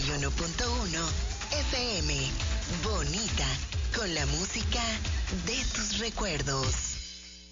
91.1 FM. Bonita, con la música de tus recuerdos.